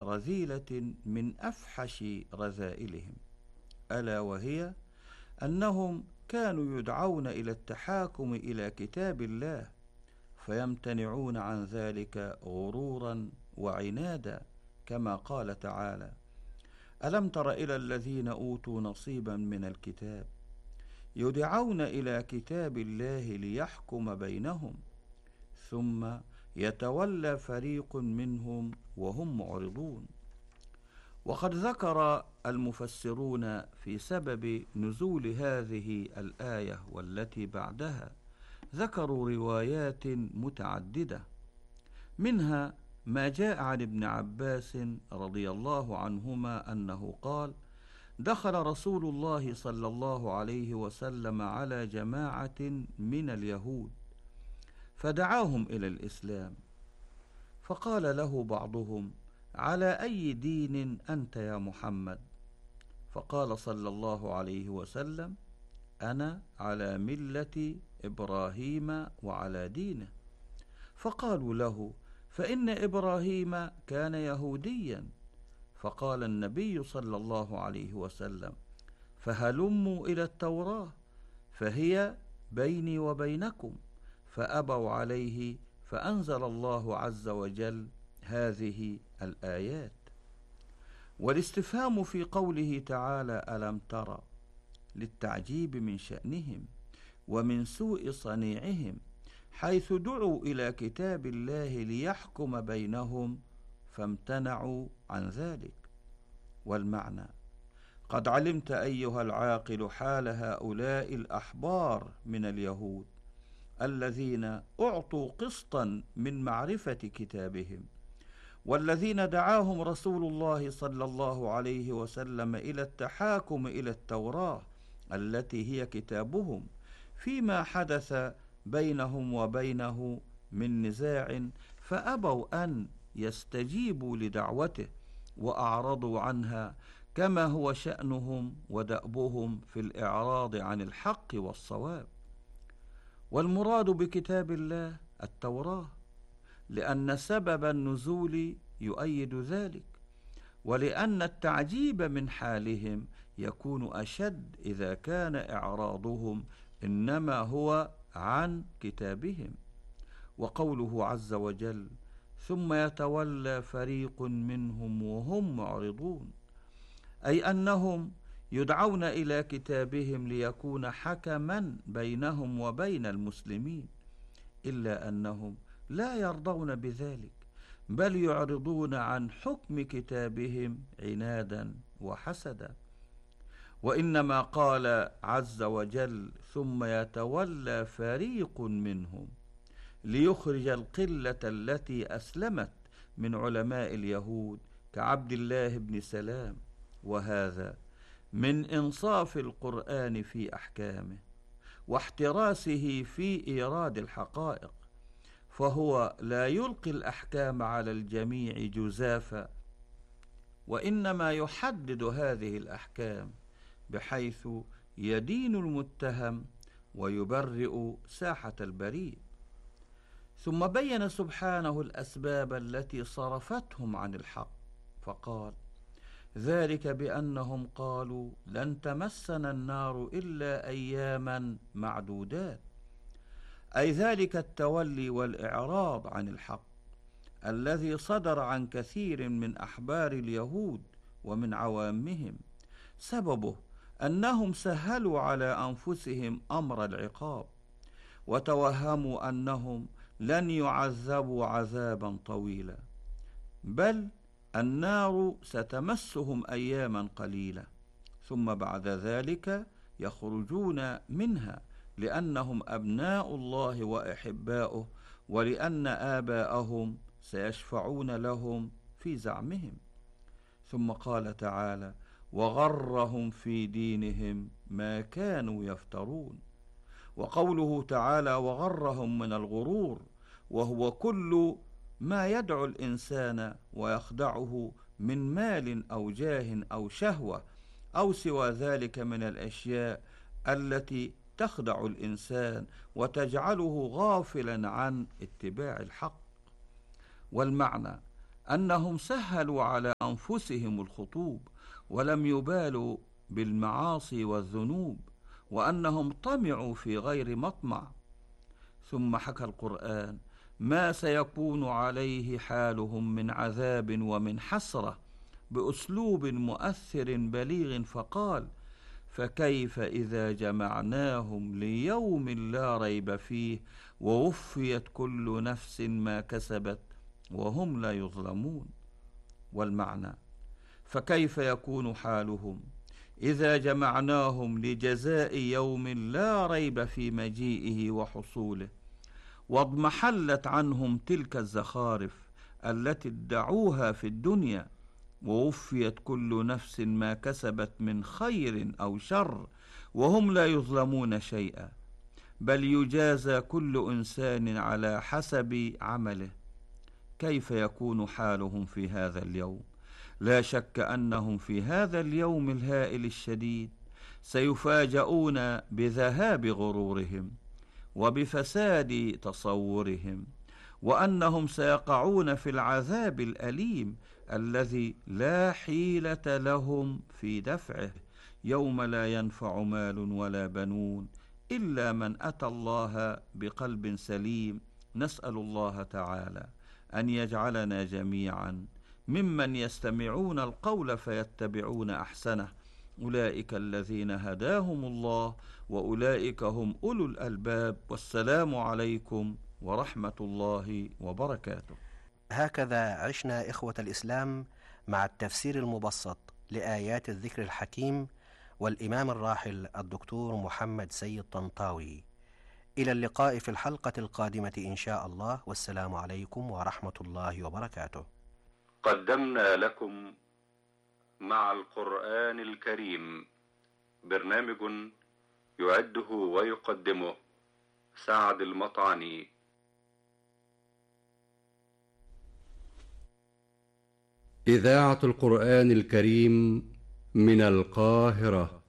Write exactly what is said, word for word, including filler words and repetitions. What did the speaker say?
رذيلة من أفحش رذائلهم، ألا وهي أنهم كانوا يدعون إلى التحاكم إلى كتاب الله فيمتنعون عن ذلك غرورا وعنادا، كما قال تعالى: ألم تر إلى الذين أوتوا نصيبا من الكتاب يدعون إلى كتاب الله ليحكم بينهم ثم يتولى فريق منهم وهم معرضون. وقد ذكر المفسرون في سبب نزول هذه الآية والتي بعدها ذكروا روايات متعددة، منها ما جاء عن ابن عباس رضي الله عنهما أنه قال: دخل رسول الله صلى الله عليه وسلم على جماعة من اليهود فدعاهم إلى الإسلام، فقال له بعضهم: على أي دين أنت يا محمد؟ فقال صلى الله عليه وسلم: أنا على ملة إبراهيم وعلى دينه. فقالوا له: فإن إبراهيم كان يهوديا. فقال النبي صلى الله عليه وسلم: فهلموا إلى التوراة فهي بيني وبينكم. فأبوا عليه، فأنزل الله عز وجل هذه الآيات. والاستفهام في قوله تعالى ألم ترى للتعجيب من شأنهم ومن سوء صنيعهم، حيث دعوا إلى كتاب الله ليحكم بينهم فامتنعوا عن ذلك. والمعنى: قد علمت أيها العاقل حال هؤلاء الأحبار من اليهود الذين أعطوا قسطا من معرفة كتابهم، والذين دعاهم رسول الله صلى الله عليه وسلم إلى التحاكم إلى التوراة التي هي كتابهم، فيما حدث بينهم وبينه من نزاع، فأبوا أن يستجيبوا لدعوته وأعرضوا عنها، كما هو شأنهم ودأبهم في الإعراض عن الحق والصواب. والمراد بكتاب الله التوراة، لأن سبب النزول يؤيد ذلك، ولأن التعجيب من حالهم يكون أشد إذا كان إعراضهم إنما هو عن كتابهم. وقوله عز وجل: ثم يتولى فريق منهم وهم معرضون، أي أنهم يدعون إلى كتابهم ليكون حكما بينهم وبين المسلمين، إلا أنهم لا يرضون بذلك، بل يعرضون عن حكم كتابهم عنادا وحسدا. وإنما قال عز وجل: ثم يتولى فريق منهم، ليخرج القلة التي أسلمت من علماء اليهود كعبد الله بن سلام. وهذا من إنصاف القرآن في أحكامه واحتراسه في إيراد الحقائق، فهو لا يلقي الأحكام على الجميع جزافا، وإنما يحدد هذه الأحكام بحيث يدين المتهم ويبرئ ساحة البريء. ثم بين سبحانه الأسباب التي صرفتهم عن الحق، فقال: ذلك بأنهم قالوا لن تمسنا النار إلا أياما معدودات، أي ذلك التولي والإعراض عن الحق الذي صدر عن كثير من أحبار اليهود ومن عوامهم، سببه أنهم سهلوا على أنفسهم أمر العقاب، وتوهموا أنهم لن يعذبوا عذابا طويلا، بل النار ستمسهم أياما قليلة، ثم بعد ذلك يخرجون منها، لأنهم أبناء الله وأحباؤه، ولأن آباءهم سيشفعون لهم في زعمهم. ثم قال تعالى: وغرهم في دينهم ما كانوا يفترون. وقوله تعالى: وغرهم من الغرور، وهو كل ما يدعو الإنسان ويخدعه من مال أو جاه أو شهوة أو سوى ذلك من الأشياء التي تخدع الإنسان وتجعله غافلا عن اتباع الحق. والمعنى أنهم سهلوا على أنفسهم الخطوب ولم يبالوا بالمعاصي والذنوب، وأنهم طمعوا في غير مطمع. ثم حكى القرآن ما سيكون عليه حالهم من عذاب ومن حسرة بأسلوب مؤثر بليغ، فقال: فكيف إذا جمعناهم ليوم لا ريب فيه ووفيت كل نفس ما كسبت وهم لا يظلمون. والمعنى: فكيف يكون حالهم إذا جمعناهم لجزاء يوم لا ريب في مجيئه وحصوله، واضمحلت عنهم تلك الزخارف التي ادعوها في الدنيا، ووفيت كل نفس ما كسبت من خير أو شر وهم لا يظلمون شيئا، بل يجازى كل إنسان على حسب عمله. كيف يكون حالهم في هذا اليوم؟ لا شك أنهم في هذا اليوم الهائل الشديد سيفاجؤون بذهاب غرورهم وبفساد تصورهم، وأنهم سيقعون في العذاب الأليم الذي لا حيلة لهم في دفعه، يوم لا ينفع مال ولا بنون إلا من أتى الله بقلب سليم. نسأل الله تعالى أن يجعلنا جميعا ممن يستمعون القول فيتبعون أحسنه، أولئك الذين هداهم الله وأولئك هم أولو الألباب. والسلام عليكم ورحمة الله وبركاته. هكذا عشنا إخوة الإسلام مع التفسير المبسط لآيات الذكر الحكيم والإمام الراحل الدكتور محمد سيد طنطاوي. إلى اللقاء في الحلقة القادمة إن شاء الله، والسلام عليكم ورحمة الله وبركاته. قدمنا لكم مع القرآن الكريم برنامج يعده ويقدمه سعد المطعني. إذاعة القرآن الكريم من القاهرة.